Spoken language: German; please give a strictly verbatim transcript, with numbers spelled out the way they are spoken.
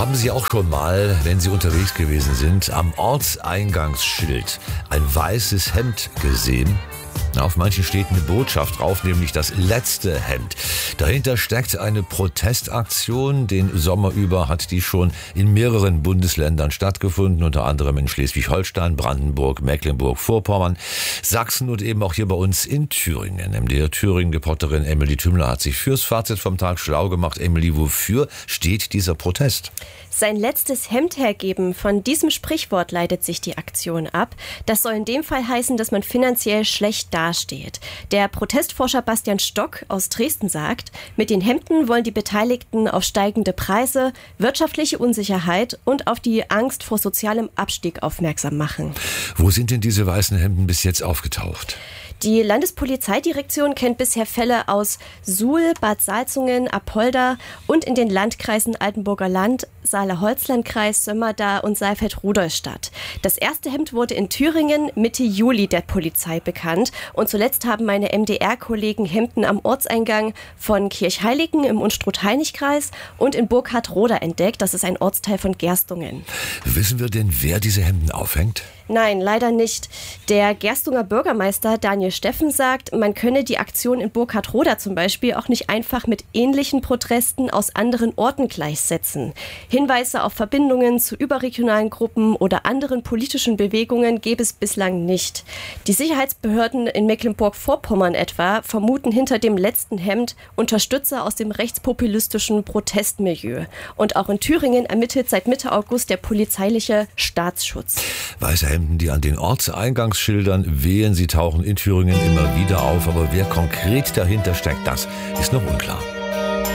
Haben Sie auch schon mal, wenn Sie unterwegs gewesen sind, am Ortseingangsschild ein weißes Hemd gesehen? Auf manchen steht eine Botschaft drauf, nämlich das letzte Hemd. Dahinter steckt eine Protestaktion. Den Sommer über hat die schon in mehreren Bundesländern stattgefunden, unter anderem in Schleswig-Holstein, Brandenburg, Mecklenburg-Vorpommern, Sachsen und eben auch hier bei uns in Thüringen. M D R Thüringen-Reporterin Emily Tümmler hat sich fürs Fazit vom Tag schlau gemacht. Emily, wofür steht dieser Protest? Sein letztes Hemd hergeben, von diesem Sprichwort leitet sich die Aktion ab. Das soll in dem Fall heißen, dass man finanziell schlecht dasteht. Der Protestforscher Bastian Stock aus Dresden sagt, mit den Hemden wollen die Beteiligten auf steigende Preise, wirtschaftliche Unsicherheit und auf die Angst vor sozialem Abstieg aufmerksam machen. Wo sind denn diese weißen Hemden bis jetzt aufgetaucht? Die Landespolizeidirektion kennt bisher Fälle aus Suhl, Bad Salzungen, Apolda und in den Landkreisen Altenburger Land, Saale-Holzland-Kreis, Sömmerda und Saalfeld-Rudolstadt. Das erste Hemd wurde in Thüringen Mitte Juli der Polizei bekannt. Und zuletzt haben meine M D R-Kollegen Hemden am Ortseingang von Kirchheiligen im Unstrut-Hainich-Kreis und in Burkhardt-Roda entdeckt. Das ist ein Ortsteil von Gerstungen. Wissen wir denn, wer diese Hemden aufhängt? Nein, leider nicht. Der Gerstunger Bürgermeister Daniel Steffen sagt, man könne die Aktion in Burkhardt-Roda zum Beispiel auch nicht einfach mit ähnlichen Protesten aus anderen Orten gleichsetzen. Hinweise auf Verbindungen zu überregionalen Gruppen oder anderen politischen Bewegungen gäbe es bislang nicht. Die Sicherheitsbehörden in Mecklenburg-Vorpommern etwa vermuten hinter dem letzten Hemd Unterstützer aus dem rechtspopulistischen Protestmilieu. Und auch in Thüringen ermittelt seit Mitte August der polizeiliche Staatsschutz. Weiße Hemden, die an den Ortseingangsschildern wehen, sie tauchen in Thüringen immer wieder auf. Aber wer konkret dahinter steckt, das ist noch unklar.